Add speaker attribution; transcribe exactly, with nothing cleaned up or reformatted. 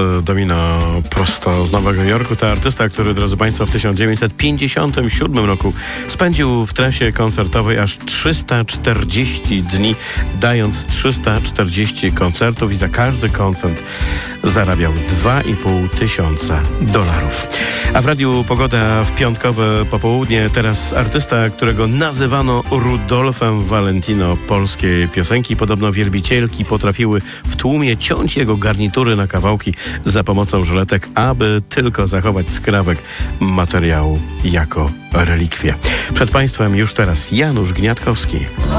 Speaker 1: Domino prosto z Nowego Jorku. To artysta, który, drodzy Państwo, w tysiąc dziewięćset pięćdziesiątym siódmym roku spędził w trasie koncertowej aż trzysta czterdzieści dni, dając trzysta czterdzieści koncertów i za każdy koncert zarabiał dwa i pół tysiąca dolarów. A w Radiu Pogoda w piątkowe popołudnie teraz artysta, którego nazywano Rudolfem Valentino polskiej piosenki. Podobno wielbicielki potrafiły w tłumie ciąć jego garnitury na kawałki za pomocą żyletek, aby tylko zachować skrawek materiału jako relikwie. Przed Państwem już teraz Janusz Gniatkowski.